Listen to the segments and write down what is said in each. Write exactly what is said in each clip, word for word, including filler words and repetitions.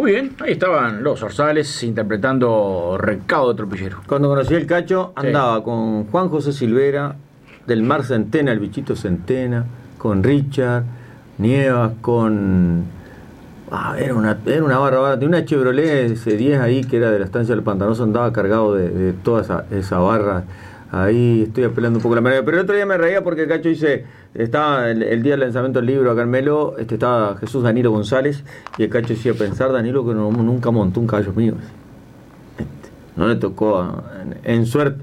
Muy bien, ahí estaban los Orzales interpretando Recado de Tropillero. Cuando conocí el Cacho andaba sí. con Juan José Silvera, del Mar Centena, el bichito Centena, con Richard Nievas, con... Ah, era una era una barra, barra. Tenía una Chevrolet ese diez ahí que era de la estancia del Pantanoso, andaba cargado de, de toda esa, esa barra. Ahí estoy apelando un poco la manera. Pero el otro día me reía porque el Cacho dice, estaba el, el día del lanzamiento del libro a Carmelo, este, estaba Jesús Danilo González, y el Cacho decía, pensar Danilo que no, nunca montó un caballo mío. Este, no le tocó a, en, en suerte.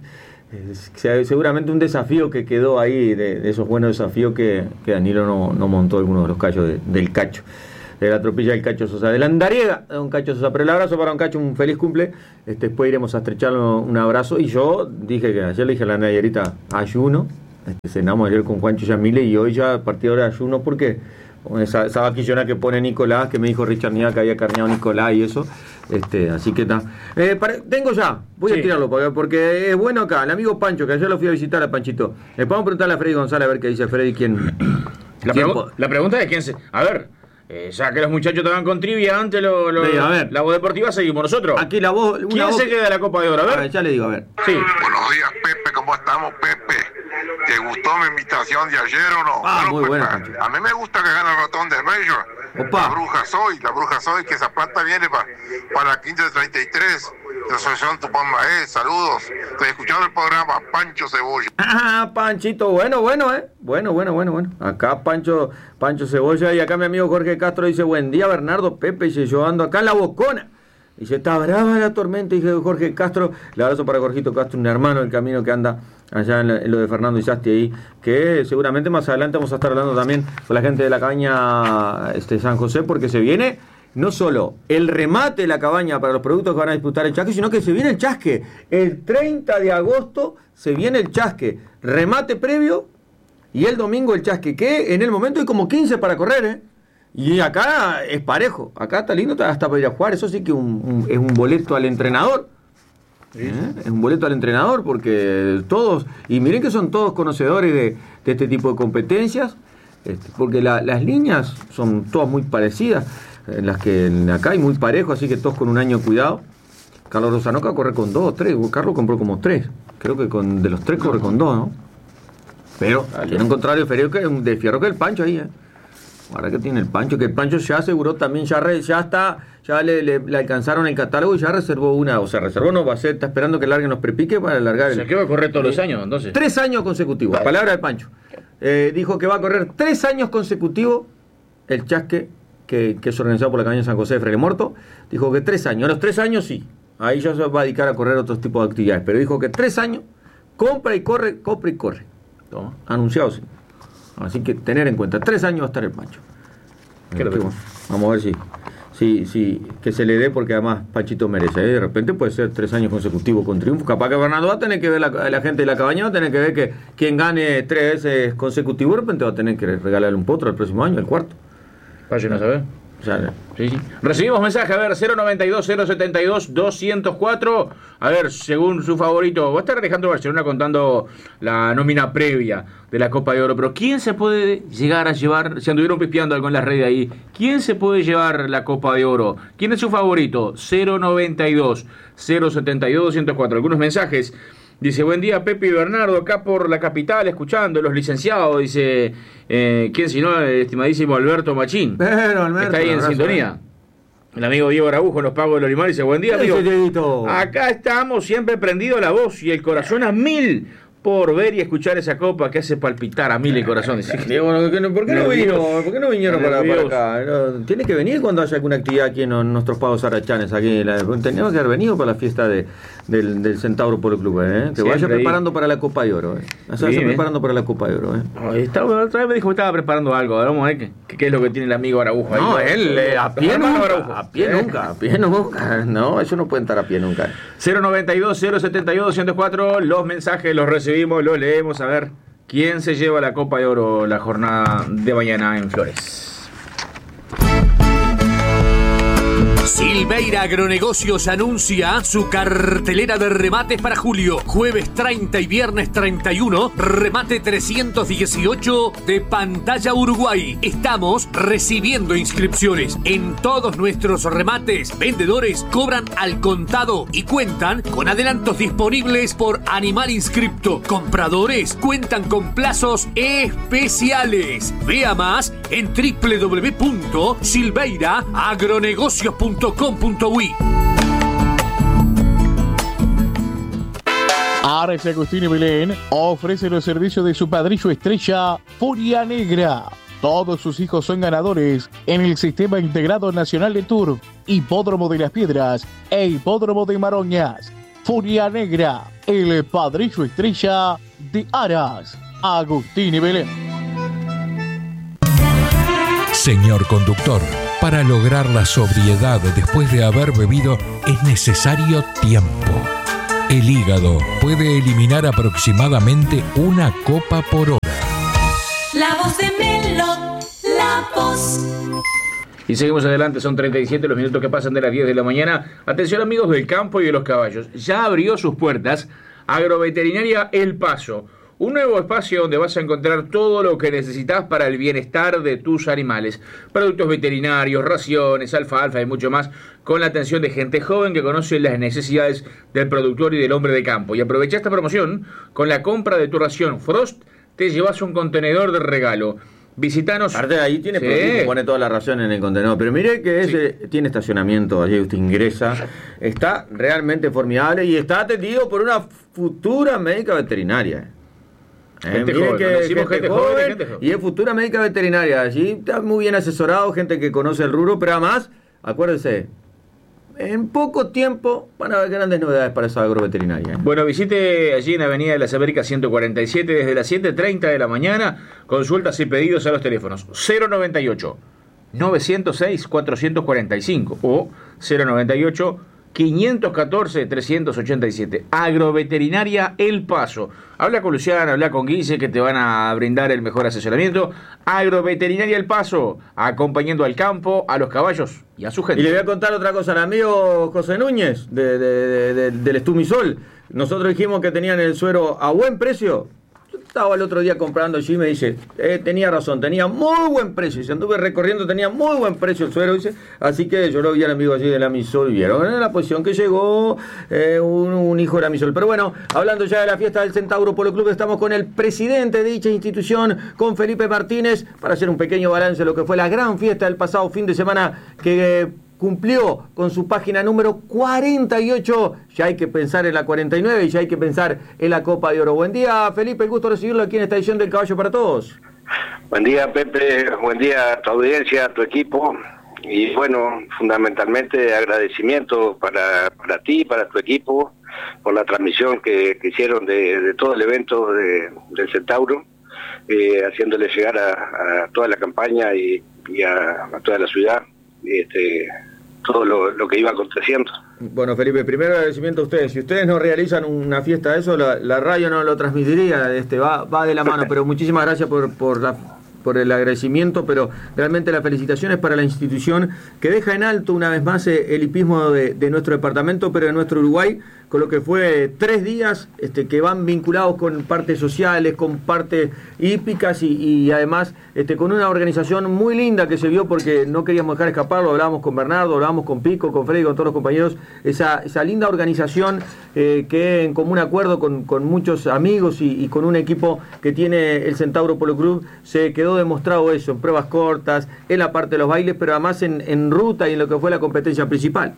Eh, seguramente un desafío que quedó ahí, de, de esos buenos desafíos que, que Danilo no, no montó alguno de los callos de, del Cacho. De la tropilla del Cacho Sosa, de la Andariega, de don Cacho Sosa. Pero el abrazo para don Cacho, un feliz cumple. Este, después iremos a estrecharle un abrazo. Y yo dije que ayer le dije a la Nayarita, ayuno. Este, cenamos ayer con Juancho Yamile y hoy ya a partir de ahora ayuno porque esa, esa vaquillona que pone Nicolás, que me dijo Richard Nia que había carneado Nicolás y eso. Este, así que está. Eh, tengo ya, voy sí. a tirarlo porque, porque es bueno acá. El amigo Pancho, que ayer lo fui a visitar a Panchito. Le podemos preguntarle a Freddy González a ver qué dice Freddy. ¿Quién? La, quién pregu- la pregunta es quién se. A ver. Eh, ya que los muchachos estaban con trivia antes, lo, lo, a ver. La voz deportiva seguimos nosotros. Aquí la voz. Una ¿Quién voz se que... queda de la Copa de Oro? A ver. A ver, ya le digo, a ver. Sí. Buenos días, Pepe, ¿cómo estamos, Pepe? ¿Te gustó mi invitación de ayer o no? Ah, bueno, muy Pepe, buena. a mí me gusta que gane el ratón de Major. Opa. La bruja soy, la bruja soy, que esa plata viene para pa la quince treinta y tres. Yo soy Son Tupán Maé, saludos. Estoy escuchando el programa Pancho Cebolla. Ah, Panchito, bueno, bueno, eh. Bueno, bueno, bueno, bueno. Acá Pancho, Pancho Cebolla y acá mi amigo Jorge Castro dice, buen día, Bernardo Pepe. Dice, yo ando acá en la Bocona. Dice, está brava la tormenta, dice Jorge Castro. Le abrazo para Jorgito Castro, un hermano del camino que anda allá en, la, en lo de Fernando Isasti ahí, que seguramente más adelante vamos a estar hablando también con la gente de la cabaña este, San José, porque se viene no solo el remate de la cabaña para los productos que van a disputar el chasque, sino que se viene el chasque. El treinta de agosto se viene el chasque. Remate previo y el domingo el chasque, que en el momento hay como quince para correr, ¿eh? Y acá es parejo. Acá está lindo hasta para ir a jugar. Eso sí que un, un, es un boleto al entrenador. ¿Eh? Es un boleto al entrenador porque todos, y miren que son todos conocedores de, de este tipo de competencias, este, porque la, las líneas son todas muy parecidas, en las que acá hay muy parejo, así que todos con un año de cuidado. Carlos Rosanoca corre con dos, tres, Carlos compró como tres, creo que con de los tres corre con dos, ¿no? Pero tiene un contrario de fierro que el Pancho ahí, ¿eh? Ahora que tiene el Pancho, que el Pancho ya aseguró también, ya re, ya está, ya le, le, le alcanzaron el catálogo y ya reservó una, o sea, reservó no va a ser, está esperando que larguen los prepiques para alargar. O sea, el, que va a correr todos eh, los años, entonces. Tres años consecutivos, vale. Palabra del Pancho. Eh, dijo que va a correr tres años consecutivos el chasque que, que es organizado por la cabaña San José de Freire Morto. Dijo que tres años, a los tres años sí, ahí ya se va a dedicar a correr otros tipos de actividades, pero dijo que tres años, compra y corre, compra y corre. Toma. Anunciado sí. Así que tener en cuenta, tres años va a estar el Pancho. Que, bueno, vamos a ver si, si, si que se le dé, porque además Panchito merece. ¿eh? De repente puede ser tres años consecutivos con triunfo. Capaz que Bernardo va a tener que ver, la, la gente de la cabaña va a tener que ver que quien gane tres veces consecutivos, de repente va a tener que regalarle un potro el próximo año, el cuarto. Vaya no saber. O sea, sí, sí. Recibimos mensaje, a ver, cero noventa y dos, cero setenta y dos, doscientos cuatro. A ver, según su favorito, va a estar Alejandro Barcelona contando la nómina previa de la Copa de Oro. Pero ¿quién se puede llegar a llevar? Se anduvieron pispeando algo en la red ahí. ¿Quién se puede llevar la Copa de Oro? ¿Quién es su favorito? cero noventa y dos, cero setenta y dos, doscientos cuatro. Algunos mensajes. Dice, buen día Pepe y Bernardo, acá por la capital, escuchando, los licenciados, dice, eh, ¿quién si no? El estimadísimo Alberto Machín. Pero, Alberto, está ahí en sintonía. El amigo Diego Araújo en los pagos del Olimar dice, buen día, amigo. Acá estamos siempre prendido la voz y el corazón a mil por ver y escuchar esa copa que hace palpitar a mil el corazón. Dice, Diego, ¿por qué no vino? ¿Por qué no vinieron para, para acá? No, tiene que venir cuando haya alguna actividad aquí en nuestros pagos arachanes. Aquí la, teníamos que haber venido para la fiesta de, del, del Centauro Polo Club, ¿eh? Que vaya preparando ahí para la Copa de Oro, ¿eh? Se vaya preparando eh. para la Copa de Oro, ¿eh? Ay, está, otra vez me dijo que estaba preparando algo. Vamos a ver qué, qué es lo que tiene el amigo Araujo ahí. No, él eh, a pie nunca, a pie nunca, a pie nunca. No, eso no puede estar a pie nunca. cero noventa y dos, cero setenta y dos, doscientos cuatro. Los mensajes los recibimos, los leemos. A ver quién se lleva la Copa de Oro la jornada de mañana en Flores. Silveira Agronegocios anuncia su cartelera de remates para julio. Jueves treinta y viernes treinta y uno, remate trescientos dieciocho de Pantalla Uruguay. Estamos recibiendo inscripciones. En todos nuestros remates, vendedores cobran al contado y cuentan con adelantos disponibles por animal inscripto. Compradores cuentan con plazos especiales. Vea más en doble u doble u doble u punto silveira agronegocios punto com punto uy. Ares Agustín y Belén ofrece los servicios de su padrillo estrella Furia Negra. Todos sus hijos son ganadores en el Sistema Integrado Nacional de Turf, Hipódromo de las Piedras e Hipódromo de Maroñas. Furia Negra, el padrillo estrella de Aras Agustín y Belén. Señor conductor, para lograr la sobriedad después de haber bebido es necesario tiempo. El hígado puede eliminar aproximadamente una copa por hora. La voz de Melo, la voz. Y seguimos adelante, son treinta y siete los minutos que pasan de las diez de la mañana. Atención amigos del campo y de los caballos. Ya abrió sus puertas Agroveterinaria El Paso. Un nuevo espacio donde vas a encontrar todo lo que necesitas para el bienestar de tus animales. Productos veterinarios, raciones, alfalfa y mucho más, con la atención de gente joven que conoce las necesidades del productor y del hombre de campo. Y aprovecha esta promoción, con la compra de tu ración Frost, te llevas un contenedor de regalo. Visitanos. Aparte de ahí tiene sí. producto, pone toda la ración en el contenedor. Pero mire que ese sí. tiene estacionamiento, allí usted ingresa. Está realmente formidable y está atendido por una futura médica veterinaria. Eh, miren joven, que gente, gente joven, joven, gente joven y es futura médica veterinaria. Allí está muy bien asesorado, gente que conoce el rubro, pero además, acuérdense, en poco tiempo van a haber grandes novedades para esa agroveterinaria. Bueno, visite allí en Avenida de las Américas ciento cuarenta y siete desde las siete y treinta de la mañana. Consultas y pedidos a los teléfonos cero noventa y ocho, novecientos seis, cuatrocientos cuarenta y cinco o cero noventa y ocho, quinientos catorce, trescientos ochenta y siete. Agroveterinaria El Paso. Habla con Luciano, habla con Guille, que te van a brindar el mejor asesoramiento. Agroveterinaria El Paso, acompañando al campo, a los caballos y a su gente. Y le voy a contar otra cosa al amigo José Núñez de, de, de, de, del Estumisol. Nosotros dijimos que tenían el suero a buen precio. Yo estaba el otro día comprando allí y me dice, eh, tenía razón, tenía muy buen precio. Y se anduve recorriendo, tenía muy buen precio el suero, dice. Así que yo lo vi al amigo allí de la Misol y vieron en la posición que llegó eh, un, un hijo de la Misol. Pero bueno, hablando ya de la fiesta del Centauro Polo Club, estamos con el presidente de dicha institución, con Felipe Martínez, para hacer un pequeño balance de lo que fue la gran fiesta del pasado fin de semana que... Eh, cumplió con su página número cuarenta y ocho, ya hay que pensar en la cuarenta y nueve y ya hay que pensar en la Copa de Oro. Buen día, Felipe, el gusto de recibirlo aquí en esta edición del Caballo para Todos. Buen día, Pepe, buen día a tu audiencia, a tu equipo, y bueno, fundamentalmente agradecimiento para, para ti, para tu equipo, por la transmisión que, que hicieron de, de todo el evento de, del Centauro, eh, haciéndole llegar a, a toda la campaña y, y a, a toda la ciudad, este... todo lo, lo que iba aconteciendo. Bueno, Felipe, primero agradecimiento a ustedes. Si ustedes no realizan una fiesta de eso, la, la radio no lo transmitiría, este va, va de la mano, pero muchísimas gracias por, por, la, por el agradecimiento, pero realmente las felicitaciones para la institución que deja en alto una vez más el hipismo de, de nuestro departamento, pero de nuestro Uruguay, con lo que fue tres días este, que van vinculados con partes sociales, con partes hípicas y, y además este, con una organización muy linda que se vio porque no queríamos dejar escaparlo. Hablábamos con Bernardo, hablábamos con Pico, con Freddy, con todos los compañeros, esa, esa linda organización eh, que en común acuerdo con, con muchos amigos y, y con un equipo que tiene el Centauro Polo Club, se quedó demostrado eso en pruebas cortas, en la parte de los bailes, pero además en, en ruta y en lo que fue la competencia principal.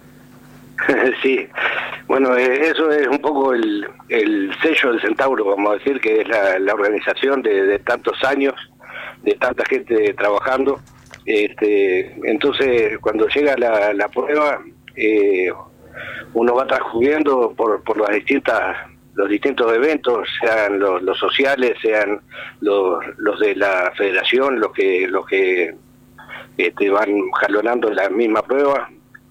Sí, bueno, eh, eso es un poco el, el sello del Centauro, vamos a decir, que es la, la organización de, de tantos años, de tanta gente trabajando. Este, entonces, cuando llega la, la prueba, eh, uno va transcurriendo por, por las distintas, los distintos eventos, sean los, los sociales, sean los, los de la federación, los que, los que este, van jalonando la misma prueba.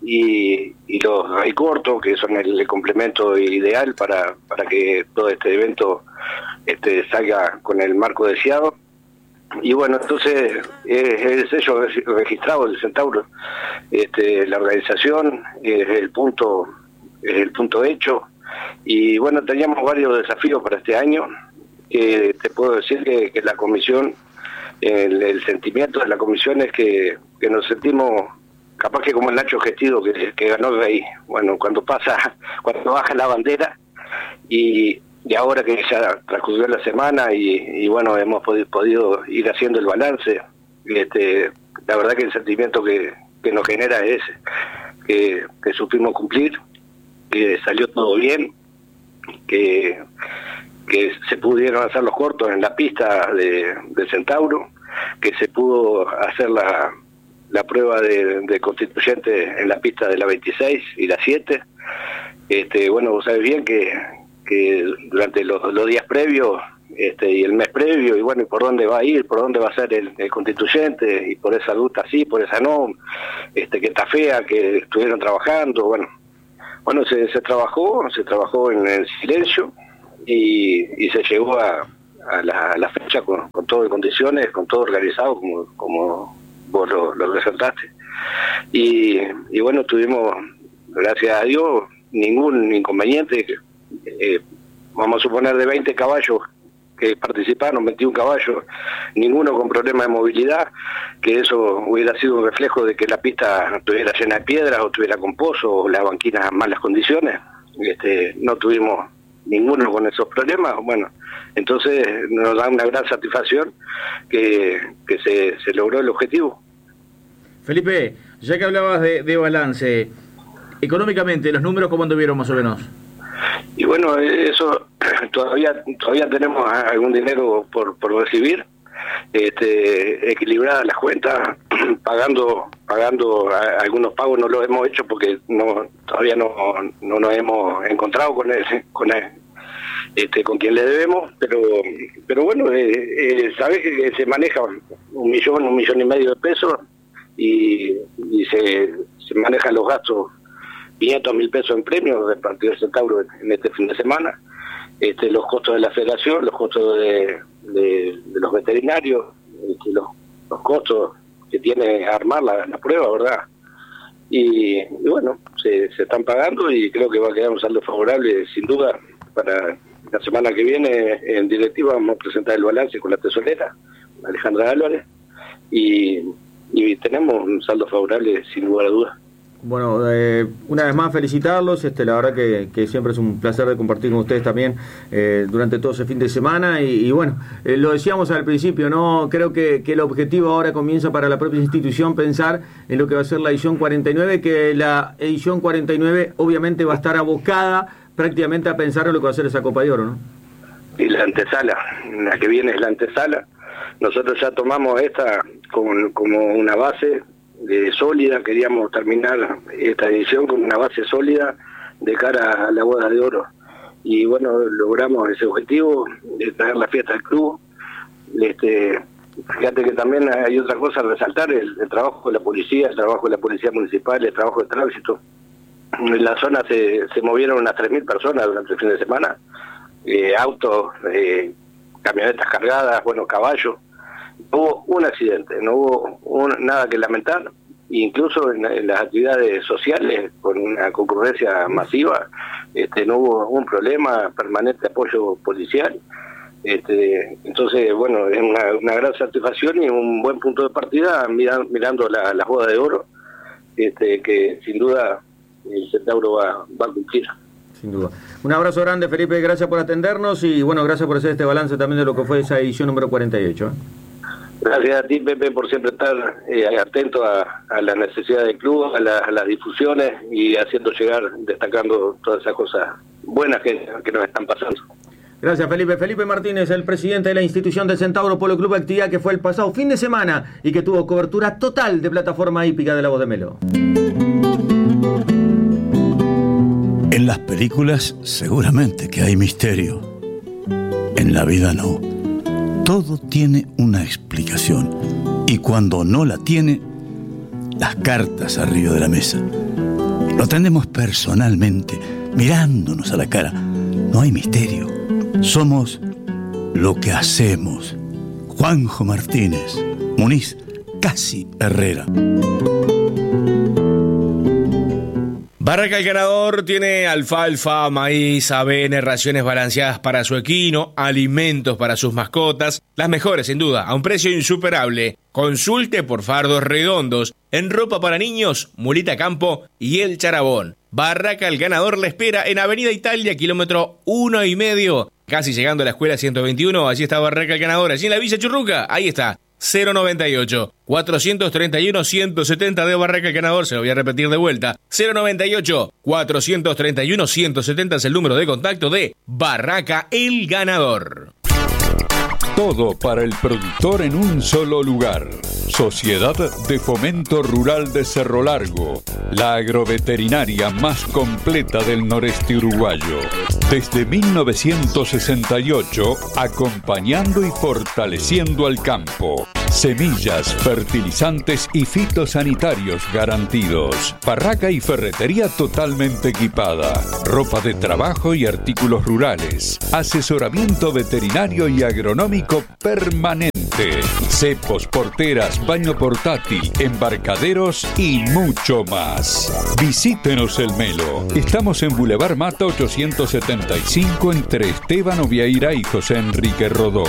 Y, y los hay cortos, que son el, el complemento ideal para, para que todo este evento este, salga con el marco deseado. y bueno, entonces es el sello registrado del Centauro, este, la organización, es el punto, es el punto hecho, y bueno, teníamos varios desafíos para este año, que te puedo decir que, que la comisión, el, el sentimiento de la comisión es que, que nos sentimos capaz que como el Nacho Gestido que, que ganó el Rey, bueno, cuando pasa, cuando baja la bandera, y, y ahora que ya transcurrió la semana y, y bueno, hemos podido, podido ir haciendo el balance, este, la verdad que el sentimiento que, que nos genera es que, que supimos cumplir, que salió todo bien, que, que se pudieron hacer los cortos en la pista de, de Centauro, que se pudo hacer la, la prueba de, de constituyente en la pista de la veintiséis y la siete. Este, bueno, vos sabés bien que, que durante los, los días previos este, y el mes previo, y bueno, y por dónde va a ir, por dónde va a ser el, el constituyente, y por esa ruta sí, por esa no, este, que está fea, que estuvieron trabajando, bueno, bueno se, se trabajó, se trabajó en el silencio, y, y se llegó a, a, la, a la fecha con, con todo en condiciones, con todo organizado, como, como vos lo, lo resaltaste. Y, y bueno, tuvimos, gracias a Dios, ningún inconveniente. Eh, vamos a suponer de veinte caballos que participaron, veintiún caballos, ninguno con problema de movilidad, que eso hubiera sido un reflejo de que la pista estuviera llena de piedras o estuviera con pozos o las banquinas en malas condiciones. Este, no tuvimos ninguno con esos problemas. Bueno, entonces nos da una gran satisfacción que, que se, se logró el objetivo. Felipe, ya que hablabas de, de balance, económicamente, ¿los números cómo anduvieron más o menos? Y bueno, eso todavía todavía tenemos algún dinero por, por recibir, este, equilibradas las cuentas, pagando pagando algunos pagos no los hemos hecho porque no todavía no, no nos hemos encontrado con el, con el, este con quien le debemos, pero pero bueno, eh, eh, sabes que se maneja un millón, un millón y medio de pesos y, y se, se manejan los gastos quinientos mil pesos en premios del partido de Centauro en este fin de semana, este, los costos de la federación, los costos de, de, de los veterinarios, este, los, los costos que tiene armar la, la prueba, ¿verdad? Y, y bueno, se, se están pagando y creo que va a quedar un saldo favorable, sin duda, para la semana que viene en directiva vamos a presentar el balance con la tesorera, Alejandra Álvarez, y, y tenemos un saldo favorable sin lugar a dudas. Bueno, eh, una vez más felicitarlos, este, la verdad que, que siempre es un placer de compartir con ustedes también eh, durante todo ese fin de semana y, y bueno, eh, lo decíamos al principio, no creo que, que el objetivo ahora comienza para la propia institución pensar en lo que va a ser la edición cuarenta y nueve, que la edición cuarenta y nueve obviamente va a estar abocada prácticamente a pensar en lo que va a ser esa Copa de Oro, ¿no? Y la antesala, la que viene es la antesala, nosotros ya tomamos esta como, como una base de sólida, queríamos terminar esta edición con una base sólida de cara a la boda de oro y bueno, logramos ese objetivo de traer la fiesta del club. Este, fíjate que también hay otra cosa a resaltar, el, el trabajo de la policía, el trabajo de la policía municipal, el trabajo de tránsito. En la zona se, se movieron unas tres mil personas durante el fin de semana, eh, autos, eh, camionetas cargadas, bueno, caballos. No hubo un accidente, no hubo un, nada que lamentar, incluso en, en las actividades sociales, con una concurrencia masiva, este, no hubo un problema, permanente apoyo policial. Este, entonces, bueno, es una, una gran satisfacción y un buen punto de partida mirando, mirando la, las bodas de oro, este, que sin duda el Centauro va, va a cumplir. Sin duda. Un abrazo grande, Felipe, gracias por atendernos y bueno, gracias por hacer este balance también de lo que fue esa edición número cuarenta y ocho. ¿eh? Gracias a ti, Pepe, por siempre estar eh, atento a, a la necesidad del club, a, la, a las difusiones y haciendo llegar, destacando todas esas cosas buenas que, que nos están pasando. Gracias, Felipe. Felipe Martínez, el presidente de la institución del Centauro Polo Club, actividad que fue el pasado fin de semana y que tuvo cobertura total de plataforma hípica de La Voz de Melo. En las películas seguramente que hay misterio. En la vida no. Todo tiene una explicación. Y cuando no la tiene, las cartas arriba de la mesa. Lo atendemos personalmente, mirándonos a la cara. No hay misterio. Somos lo que hacemos Juanjo Martínez, Muniz, casi Herrera. Barraca El Ganador tiene alfalfa, maíz, avena, raciones balanceadas para su equino, alimentos para sus mascotas, las mejores sin duda, a un precio insuperable. Consulte por fardos redondos, en ropa para niños, Mulita Campo y El Charabón. Barraca El Ganador le espera en Avenida Italia, kilómetro uno y medio, casi llegando a la escuela ciento veintiuno, allí está Barraca El Ganador, allí en la Villa Churruca, ahí está. cero noventa y ocho, cuatrocientos treinta y uno, ciento setenta de Barraca El Ganador, se lo voy a repetir de vuelta, cero noventa y ocho, cuatrocientos treinta y uno, ciento setenta es el número de contacto de Barraca El Ganador. Todo para el productor en un solo lugar. Sociedad de Fomento Rural de Cerro Largo, la agroveterinaria más completa del noreste uruguayo. Desde mil novecientos sesenta y ocho, acompañando y fortaleciendo al campo. Semillas, fertilizantes y fitosanitarios garantidos. Barraca y ferretería totalmente equipada. Ropa de trabajo y artículos rurales. Asesoramiento veterinario y agronómico permanente. Cepos, porteras, baño portátil, embarcaderos y mucho más. Visítenos el Melo. Estamos en Boulevard Mata ochocientos setenta y cinco entre Esteban Oviaira y José Enrique Rodó.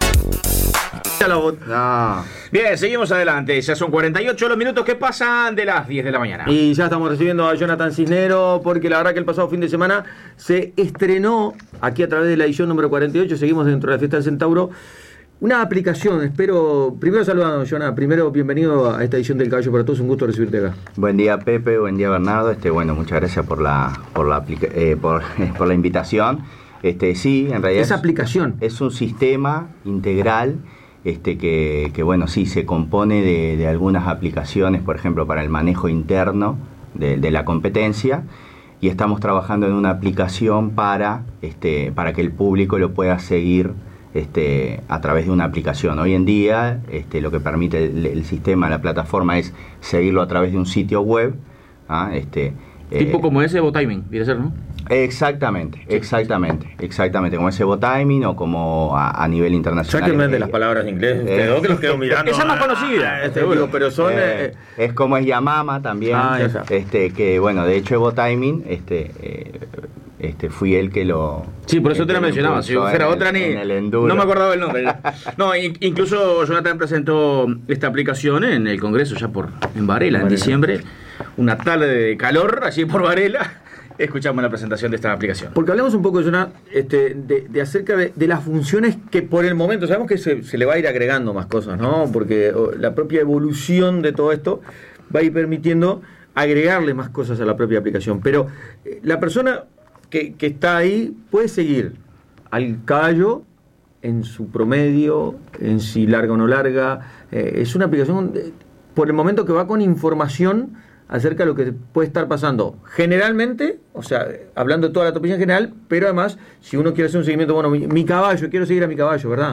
No. Bien, seguimos adelante. Ya son cuarenta y ocho los minutos que pasan de las diez de la mañana. Y ya estamos recibiendo a Jonathan Cisnero, porque la verdad que el pasado fin de semana se estrenó, aquí a través de la edición número cuarenta y ocho, seguimos dentro de la fiesta del Centauro, una aplicación. Espero, primero saludando, Jonathan, primero bienvenido a esta edición del Caballo para Todos, un gusto recibirte acá. Buen día, Pepe, buen día, Bernardo. Este, bueno, muchas gracias por la, por la, aplica- eh, por, por la invitación. Este, sí, en realidad esa aplicación es un sistema integral. Este, que, que bueno, sí, se compone de, de algunas aplicaciones, por ejemplo, para el manejo interno de, de la competencia, y estamos trabajando en una aplicación para, este, para que el público lo pueda seguir este, a través de una aplicación. Hoy en día este, lo que permite el, el sistema, la plataforma, es seguirlo a través de un sitio web. ¿ah? Este, Tipo eh, como ese Botiming, viene a ser, ¿no? Exactamente, exactamente, exactamente, como ese Botiming o como a, a nivel internacional. Sáquenme de las palabras en inglés, eh, quedó que los quedo mirando. Esa es más conocida, ah, este, digo, pero son... Eh, eh, es como es Yamama también, ah, este que bueno, de hecho Botiming, este, eh, este fui el que lo... Sí, por eso este, te la mencionaba, si fuera el, otra ni... No me acordaba el nombre. No, incluso Jonathan presentó esta aplicación en el Congreso ya por en Varela, en diciembre, una tarde de calor allí por Varela. Escuchamos la presentación de esta aplicación. Porque hablemos un poco, Jonathan, este, de, de acerca de, de las funciones que por el momento, sabemos que se, se le va a ir agregando más cosas, ¿no? Porque oh, la propia evolución de todo esto va a ir permitiendo agregarle más cosas a la propia aplicación. Pero eh, la persona que, que está ahí puede seguir al caballo en su promedio, en si larga o no larga. Eh, es una aplicación, de, por el momento, que va con información acerca de lo que puede estar pasando generalmente, o sea, hablando de toda la topollillo en general, pero además, si uno quiere hacer un seguimiento, bueno, mi, mi caballo, quiero seguir a mi caballo, ¿verdad?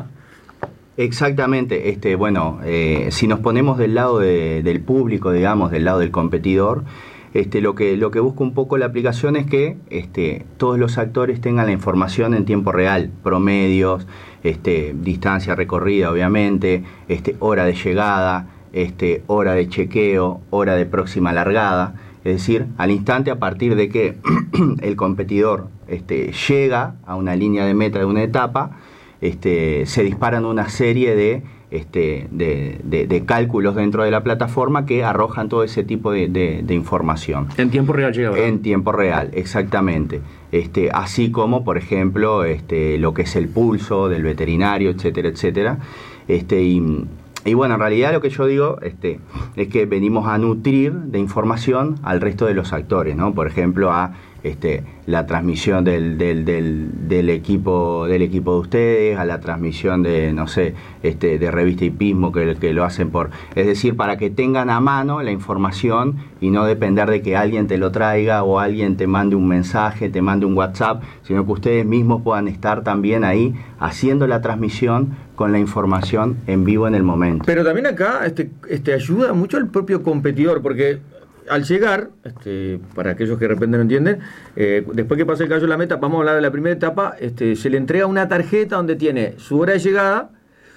Exactamente, este, bueno, eh, si nos ponemos del lado de, del público, digamos, del lado del competidor, este, lo que, lo que busca un poco la aplicación es que este, todos los actores tengan la información en tiempo real, promedios, este, distancia recorrida, obviamente, este, hora de llegada, Este, hora de chequeo, hora de próxima largada, es decir, al instante a partir de que el competidor este, llega a una línea de meta de una etapa, este, se disparan una serie de, este, de, de, de cálculos dentro de la plataforma que arrojan todo ese tipo de, de, de información. En tiempo real llega, ¿verdad? En tiempo real, exactamente. Este, así como, por ejemplo, este, lo que es el pulso del veterinario, etcétera, etcétera. Este, y, Y bueno, en realidad lo que yo digo este, es que venimos a nutrir de información al resto de los actores, ¿no? Por ejemplo, a este, la transmisión del, del, del, del, equipo, del equipo de ustedes, a la transmisión de, no sé, este, de Revista Hipismo, que, que lo hacen por... Es decir, para que tengan a mano la información y no depender de que alguien te lo traiga o alguien te mande un mensaje, te mande un WhatsApp, sino que ustedes mismos puedan estar también ahí haciendo la transmisión con la información en vivo en el momento. Pero también acá este, este ayuda mucho al propio competidor, porque al llegar, este, para aquellos que de repente no entienden, eh, después que pasa el caballo en la meta, vamos a hablar de la primera etapa, este, se le entrega una tarjeta donde tiene su hora de llegada,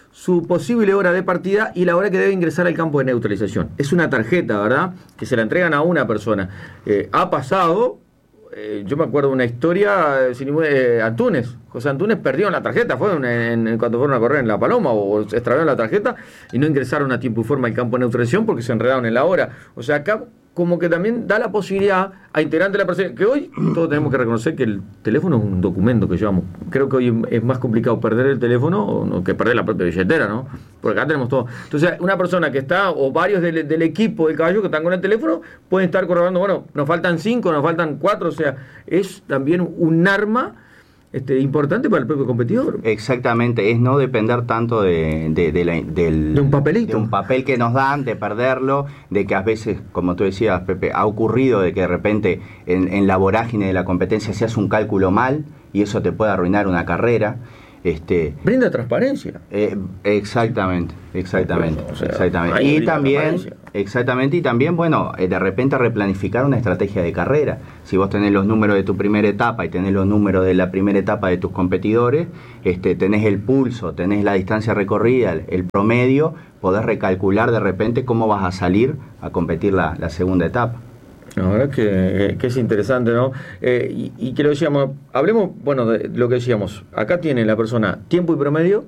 su posible hora de partida y la hora que debe ingresar al campo de neutralización. Es una tarjeta, ¿verdad?, que se la entregan a una persona. Eh, ha pasado, eh, yo me acuerdo de una historia, eh, sin ningún- eh, Antunes, José Antunes perdió la tarjeta, fue en, en- en- cuando fueron a correr en La Paloma, o se extraviaron la tarjeta y no ingresaron a tiempo y forma al campo de neutralización porque se enredaron en la hora. O sea, acá como que también da la posibilidad a integrantes de la persona, que hoy todos tenemos que reconocer que el teléfono es un documento que llevamos. Creo que hoy es más complicado perder el teléfono o no, que perder la propia billetera, ¿no? Porque acá tenemos todo. Entonces, una persona que está, o varios del, del equipo del caballo que están con el teléfono, pueden estar corroborando, bueno, nos faltan cinco, nos faltan cuatro, o sea, es también un arma este, importante para el propio competidor. Exactamente, es no depender tanto de, de, de, la- del, De un papelito. de un papel que nos dan, de perderlo, de que a veces, como tú decías, Pepe, ha ocurrido de que de repente en, en la vorágine de la competencia se hace un cálculo mal y eso te puede arruinar una carrera. Este, Brinda transparencia. eh, exactamente, exactamente, O sea, exactamente. ahí Y brinda también, transparencia. exactamente, y también, bueno, eh, de repente replanificar una estrategia de carrera. Si vos tenés los números de tu primera etapa y tenés los números de la primera etapa de tus competidores, este, tenés el pulso, tenés la distancia recorrida, el, el promedio, podés recalcular de repente cómo vas a salir a competir la, la segunda etapa. La verdad que, que es interesante, ¿no? Eh, y, y que lo decíamos, hablemos, bueno, de lo que decíamos, acá tiene la persona tiempo y promedio,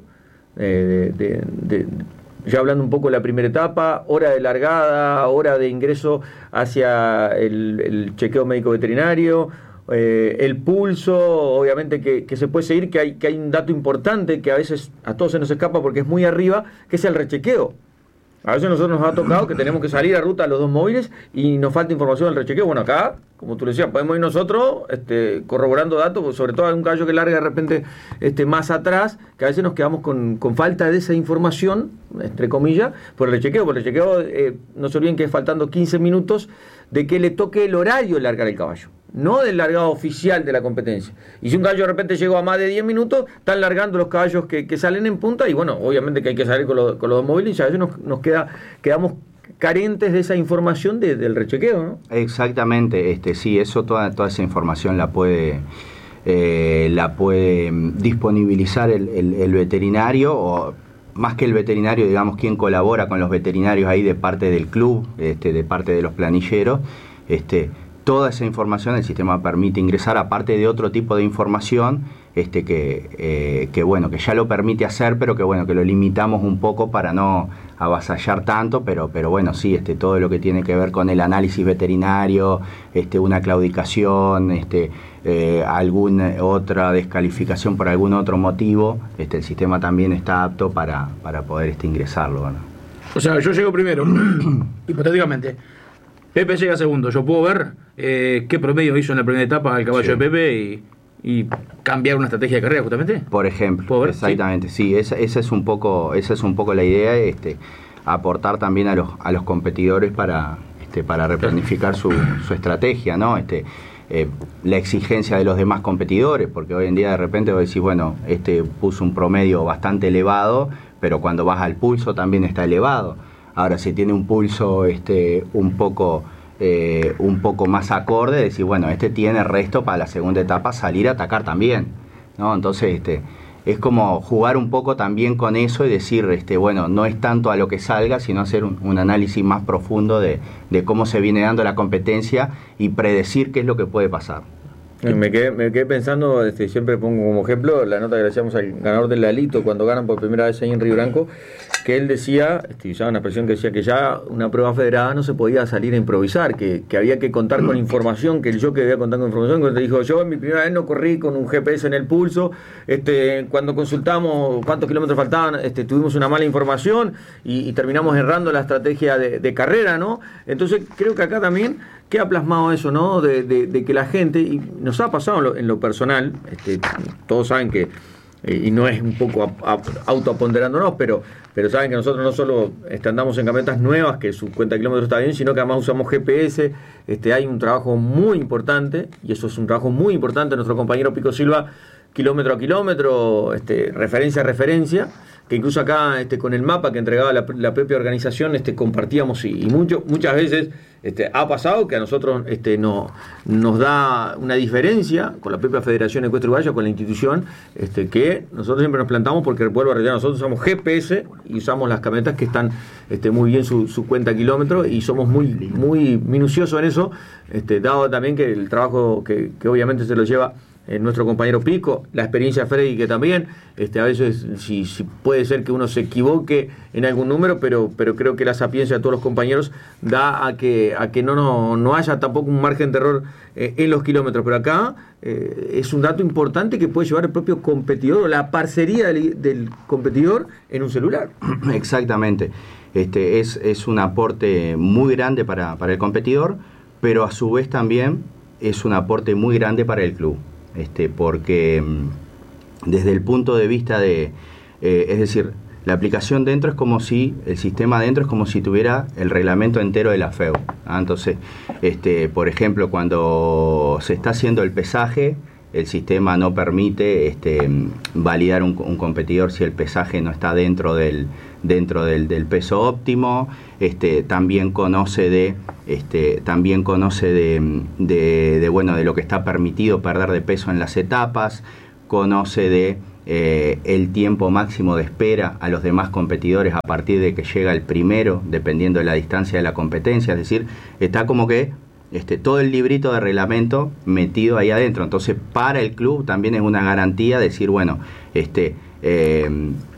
eh, de, de- de- ya hablando un poco de la primera etapa, hora de largada, hora de ingreso hacia el, el chequeo médico veterinario, eh, el pulso, obviamente que, que se puede seguir, que hay, que hay un dato importante que a veces a todos se nos escapa porque es muy arriba, que es el rechequeo. A veces nosotros nos ha tocado que tenemos que salir a ruta a los dos móviles y nos falta información del rechequeo. Bueno, acá, como tú le decías, podemos ir nosotros este, corroborando datos, sobre todo hay un caballo que larga de repente este, más atrás, que a veces nos quedamos con, con falta de esa información, entre comillas, por el rechequeo. Por el rechequeo, eh, no se olviden que es faltando quince minutos de que le toque el horario de largar el caballo, no del largado oficial de la competencia. Y si un caballo de repente llegó a más de diez minutos, están largando los caballos que, que salen en punta y bueno, obviamente que hay que salir con, lo- con los dos móviles y a veces nos, nos queda, quedamos carentes de esa información de- del rechequeo, ¿no? Exactamente, este, sí, eso toda, toda esa información la puede, eh, la puede mm, disponibilizar el, el- el veterinario, o más que el veterinario, digamos, quien colabora con los veterinarios ahí de parte del club, este, de parte de los planilleros. Este, toda esa información el sistema permite ingresar, aparte de otro tipo de información este, que, eh, que bueno, que ya lo permite hacer, pero que bueno, que lo limitamos un poco para no avasallar tanto, pero, pero bueno, sí, este, todo lo que tiene que ver con el análisis veterinario, este, una claudicación, este, eh, alguna otra descalificación por algún otro motivo, este, el sistema también está apto para, para poder este, ingresarlo, ¿no? O sea, yo llego primero, hipotéticamente. Pepe llega segundo. Yo puedo ver eh, qué promedio hizo en la primera etapa el caballo Sí. de Pepe y, y cambiar una estrategia de carrera, justamente. Por ejemplo, ¿Puedo ver? exactamente, sí, esa, esa es un poco, esa es un poco la idea, este, aportar también a los, a los competidores para, este, para replanificar su, su estrategia, ¿no? Este, eh, la exigencia de los demás competidores, porque hoy en día de repente vos decís, bueno, este puso un promedio bastante elevado, pero cuando vas al pulso también está elevado. Ahora, si tiene un pulso este, un poco eh, un poco más acorde, decir, bueno, este tiene resto para la segunda etapa salir a atacar también, ¿no? Entonces, este, es como jugar un poco también con eso y decir, este, bueno, no es tanto a lo que salga, sino hacer un, un análisis más profundo de, de cómo se viene dando la competencia y predecir qué es lo que puede pasar. Me quedé, me quedé pensando, este, siempre pongo como ejemplo la nota que le hacíamos al ganador del Lalito cuando ganan por primera vez ahí en Río Branco, que él decía, este, usaba una expresión que decía que ya una prueba federada no se podía salir a improvisar, que, que había que contar con información, que el jockey debía contar con información. Cuando te dijo, yo en mi primera vez no corrí con un G P S en el pulso, este, cuando consultamos cuántos kilómetros faltaban, este, tuvimos una mala información y, y terminamos errando la estrategia de, de carrera, ¿no? Entonces creo que acá también queda plasmado eso, ¿no? De, de, de que la gente, y nos ha pasado en lo, en lo personal, este, todos saben que, eh, y no es un poco a, a, autoaponderándonos, pero, pero saben que nosotros no solo este, andamos en camionetas nuevas, que su cuenta de kilómetros está bien, sino que además usamos G P S, este, hay un trabajo muy importante, y eso es un trabajo muy importante, nuestro compañero Pico Silva, kilómetro a kilómetro, este, referencia a referencia, que incluso acá este, con el mapa que entregaba la, la propia organización este, compartíamos y, y mucho, muchas veces este, ha pasado que a nosotros este, no, nos da una diferencia con la propia Federación Ecuestre Uruguaya, con la institución, este, que nosotros siempre nos plantamos porque, vuelvo a reiterar, nosotros usamos G P S y usamos las camionetas que están este, muy bien su, su cuenta kilómetros y somos muy, muy minuciosos en eso, este, dado también que el trabajo que, que obviamente se lo lleva Eh, nuestro compañero Pico, la experiencia de Freddy que también, este, a veces si, si puede ser que uno se equivoque en algún número, pero, pero creo que la sapiencia de todos los compañeros da a que, a que no, no, no haya tampoco un margen de error eh, en los kilómetros. Pero acá eh, es un dato importante que puede llevar el propio competidor o la parcería del, del competidor en un celular. Exactamente. Este, es, es un aporte muy grande para, para el competidor, pero a su vez también es un aporte muy grande para el club. Este, porque desde el punto de vista de, eh, es decir, la aplicación dentro es como si, el sistema dentro es como si tuviera el reglamento entero de la F E U. ¿ah? Entonces, este, por ejemplo, cuando se está haciendo el pesaje, el sistema no permite este, validar un, un competidor si el pesaje no está dentro del, dentro del, del peso óptimo. Este, también conoce de este, también conoce de, de, de bueno de lo que está permitido perder de peso en las etapas, conoce de eh, el tiempo máximo de espera a los demás competidores a partir de que llega el primero, dependiendo de la distancia de la competencia. Es decir, está como que Este, todo el librito de reglamento metido ahí adentro. Entonces, para el club también es una garantía decir, bueno, este, eh,